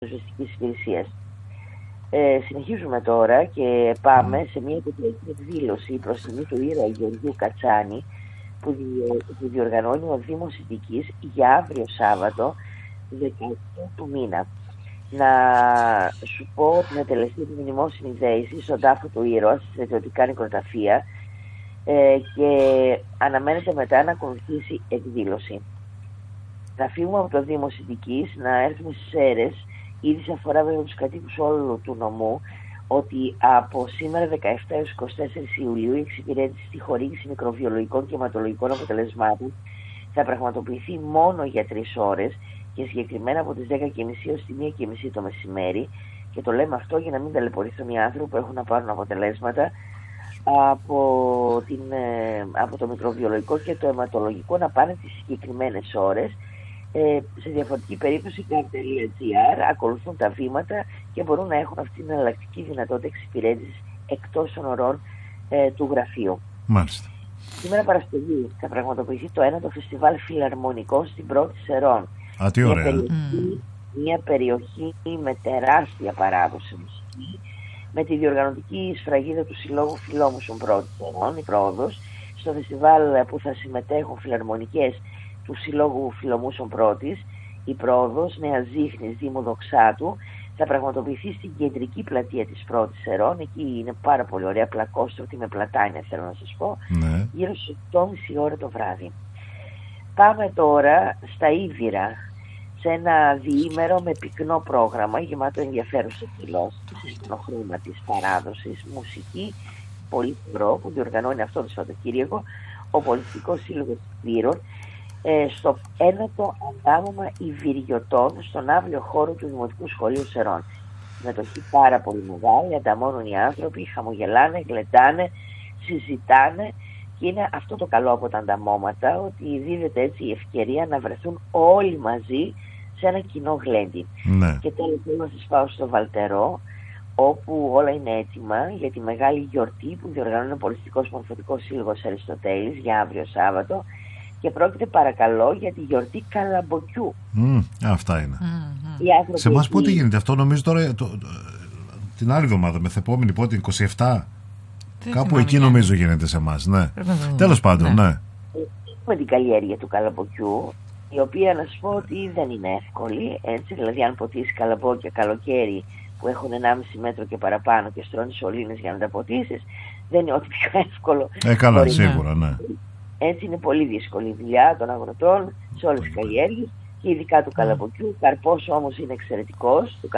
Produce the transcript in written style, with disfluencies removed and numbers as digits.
πυροσβεστικής υπηρεσίας. Συνεχίζουμε τώρα και πάμε σε μια επιτελική εκδήλωση προς τιμή του ήρωα Γεωργίου Κατσάνη που διοργανώνει ο Δήμος Ιττικής για αύριο Σάββατο 18 του μήνα. Να σου πω την ετελεστή του μνημόσυνη δέηση στον τάφο του ήρωα στη στρατιωτικά νεκροταφεία και αναμένεται μετά να ακολουθήσει εκδήλωση. Θα φύγουμε από το Δήμο Ιττικής, να έρθουμε στις Σέρρες. Η είδηση αφορά βέβαια τους κατοίκους όλου του νομού ότι από σήμερα 17 έως 24 Ιουλίου η εξυπηρέτηση στη χορήγηση μικροβιολογικών και αιματολογικών αποτελεσμάτων θα πραγματοποιηθεί μόνο για 3 ώρες και συγκεκριμένα από τις 10.30 έως τη 1.30 το μεσημέρι, και το λέμε αυτό για να μην ταλαιπωρηθούν οι άνθρωποι που έχουν να πάρουν αποτελέσματα από το μικροβιολογικό και το αιματολογικό να πάνε τις συγκεκριμένες ώρες. Σε διαφορετική περίπτωση .gr ακολουθούν τα βήματα και μπορούν να έχουν αυτή την εναλλακτική δυνατότητα εξυπηρέτησης εκτός των ωρών του γραφείου. Μάλιστα. Σήμερα Παρασκευή θα πραγματοποιηθεί το 1ο φεστιβάλ φιλαρμονικών στην Πρώτη Σερών. Τι ωραία. Μια περιοχή με τεράστια παράδοση μουσική, με τη διοργανωτική σφραγίδα του Συλλόγου Φιλόμουσων Πρώτη Σερών, η Πρόοδος. Στο φεστιβάλ που θα συμμετέχουν φιλαρμονικές του Συλλόγου Φιλομούσων Πρώτης, η Πρόοδος, Νέα Ζήχνης, Δήμου Δοξάτου, θα πραγματοποιηθεί στην κεντρική πλατεία της Πρώτης Σερών. Εκεί είναι πάρα πολύ ωραία, πλακόστρωτη με πλατάνια, θέλω να σας πω, ναι. Γύρω στις 8.30 ώρα το βράδυ. Πάμε τώρα στα Ήβυρα, σε ένα διήμερο με πυκνό πρόγραμμα, γεμάτο ενδιαφέρουσες εκδηλώσεις, συστηνοχρώμα της παράδοσης, μουσική, πολύ χορό που διοργανώνει αυτό το Σαββατοκύριακο ο Πολιτιστικός Σύλλογος Βύρων, στο 1ο αντάμωμα Ιβυριωτών στον αύριο χώρο του Δημοτικού Σχολείου Σερών. Συμμετοχή πάρα πολύ μεγάλη, ανταμώνουν οι άνθρωποι, χαμογελάνε, γλεντάνε, συζητάνε, και είναι αυτό το καλό από τα ανταμώματα, ότι δίδεται έτσι η ευκαιρία να βρεθούν όλοι μαζί σε ένα κοινό γλέντι. Ναι. Και τέλος θέλω να σας πάω στο Βαλτερό, όπου όλα είναι έτοιμα για τη μεγάλη γιορτή που διοργανώνει ο Πολιτιστικός Μορφωτικός Σύλλογος Αριστοτέλης για αύριο Σάββατο. Και πρόκειται, παρακαλώ, για τη γιορτή Καλαμποκιού. Αυτά είναι. Σε εμάς πότε γίνεται αυτό? Νομίζω τώρα την άλλη εβδομάδα, μεθεπόμενη, πότε, 27. Κάπου εκεί νομίζω γίνεται σε εμάς. Ναι. Τέλος πάντων, ναι. Έχουμε την καλλιέργεια του καλαμποκιού, η οποία να σας πω ότι δεν είναι εύκολη. Έτσι, δηλαδή, αν ποτίσεις καλαμπόκια καλοκαίρι που έχουν 1,5 μέτρο και παραπάνω και στρώνεις σωλήνες για να τα ποτίσεις, δεν είναι ό,τι πιο εύκολο. Καλά, σίγουρα, ναι. Έτσι είναι πολύ δύσκολη η δουλειά των αγροτών σε όλες τις καλλιέργειες και ειδικά του καλαμποκιού. Καρπός όμως είναι εξαιρετικός, του